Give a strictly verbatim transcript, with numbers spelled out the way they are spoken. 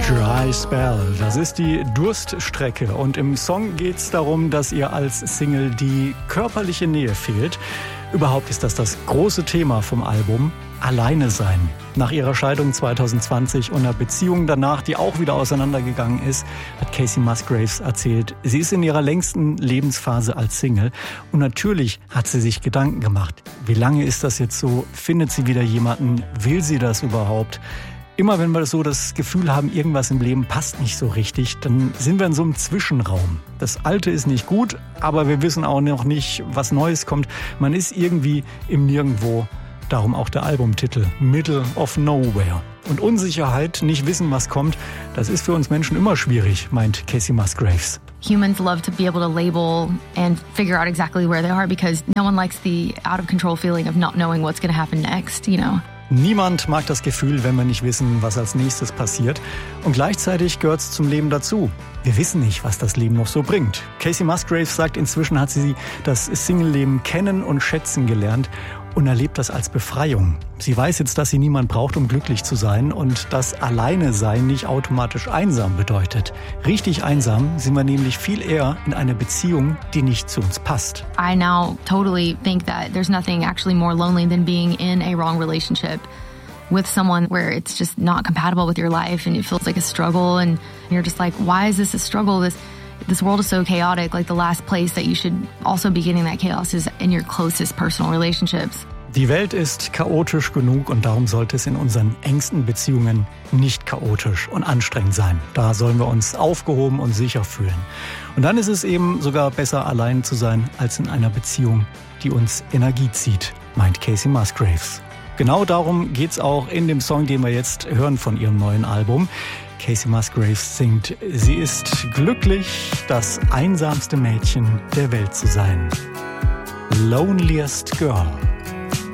Dry Spell, das ist die Durststrecke. Und im Song geht es darum, dass ihr als Single die körperliche Nähe fehlt. Überhaupt ist das das große Thema vom Album. Alleine sein. Nach ihrer Scheidung zwanzig zwanzig und einer Beziehung danach, die auch wieder auseinandergegangen ist, hat Kacey Musgraves erzählt, sie ist in ihrer längsten Lebensphase als Single. Und natürlich hat sie sich Gedanken gemacht. Wie lange ist das jetzt so? Findet sie wieder jemanden? Will sie das überhaupt? Immer wenn wir so das Gefühl haben, irgendwas im Leben passt nicht so richtig, dann sind wir in so einem Zwischenraum. Das Alte ist nicht gut, aber wir wissen auch noch nicht, was Neues kommt. Man ist irgendwie im Nirgendwo. Darum auch der Albumtitel Middle of Nowhere. Und Unsicherheit, nicht wissen, was kommt, das ist für uns Menschen immer schwierig, meint Kacey Musgraves. Humans love to be able to label and figure out exactly where they are because no one likes the out of control feeling of not knowing what's going to happen next, you know. Niemand mag das Gefühl, wenn wir nicht wissen, was als nächstes passiert. Und gleichzeitig gehört es zum Leben dazu. Wir wissen nicht, was das Leben noch so bringt. Kacey Musgraves sagt, inzwischen hat sie das Single-Leben kennen und schätzen gelernt und erlebt das als Befreiung. Sie weiß jetzt, dass sie niemand braucht, um glücklich zu sein und dass Alleine sein nicht automatisch einsam bedeutet. Richtig einsam sind wir nämlich viel eher in einer Beziehung, die nicht zu uns passt. I now totally think that there's nothing actually more lonely than being in a wrong relationship with someone where it's just not compatible with your life and it feels like a struggle and you're just like, why is this a struggle? This This world is so chaotic. Like the last place that you should also be getting that chaos is in your closest personal relationships. Die Welt ist chaotisch genug und darum sollte es in unseren engsten Beziehungen nicht chaotisch und anstrengend sein. Da sollen wir uns aufgehoben und sicher fühlen. Und dann ist es eben sogar besser, allein zu sein, als in einer Beziehung, die uns Energie zieht, meint Kacey Musgraves. Genau darum geht's auch in dem Song, den wir jetzt hören von ihrem neuen Album. Kacey Musgraves singt, sie ist glücklich, das einsamste Mädchen der Welt zu sein. Loneliest Girl.